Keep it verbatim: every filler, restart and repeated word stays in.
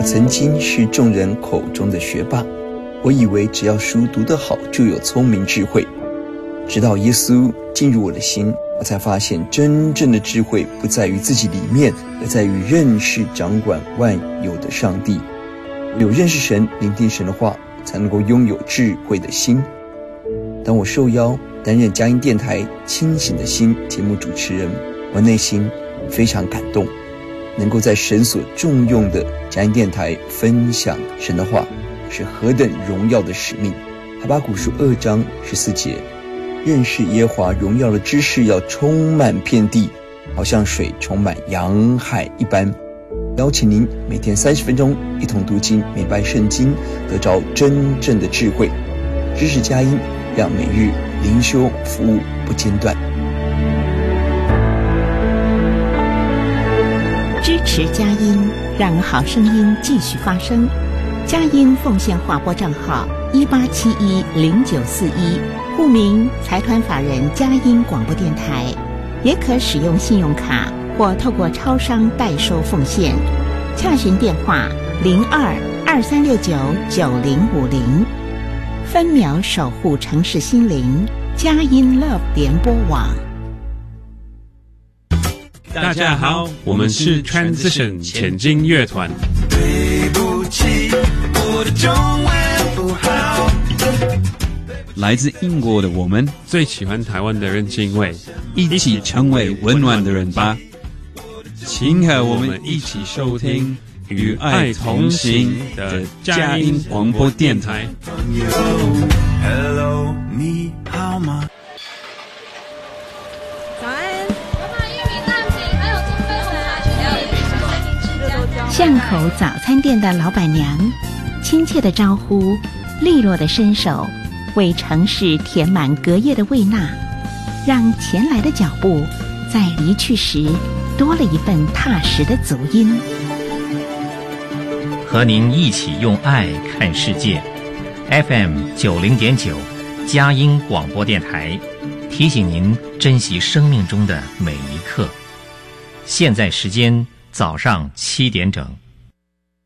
我曾经是众人口中的学霸，我以为只要书读得好就有聪明智慧。直到耶稣进入我的心，我才发现真正的智慧不在于自己里面，而在于认识掌管万有的上帝。有认识神、聆听神的话，才能够拥有智慧的心。当我受邀担任佳音电台清醒的心节目主持人，我内心非常感动，能够在神所重用的佳音电台分享神的话，是何等荣耀的使命。哈巴谷书二章十四节，认识耶和华荣耀的知识要充满遍地，好像水充满洋海一般。邀请您每天三十分钟一同读经明白圣经，得着真正的智慧。知识佳音，让每日灵修服务不间断。 支持佳音，让好声音继续发声。佳音奉献划拨账号一八七一零九四一，户名财团法人佳音广播电台，也可使用信用卡或透过超商代收奉献。洽询电话零二二三六九九零五零。分秒守护城市心灵，佳音 Love 联播网。 大家好，我们是 Transition 前进乐团。 对不起，我的中文不好。 来自英国的我们， 最喜欢台湾的人情味， 一起成为温暖的人吧。请和我们一起收听与爱同行的佳音广播电台。 Hello， 你好吗？ 早安，我买玉米蛋饼，还有中杯红茶，还有一瓶生巷口早餐店的老板娘，亲切的招呼，利落的伸手，为城市填满隔夜的胃纳，让前来的脚步在离去时多了一份踏实的足音。 和您一起用爱看世界 ，F M 九零点九，佳音广播电台提醒您珍惜生命中的每一刻。现在时间早上七点整。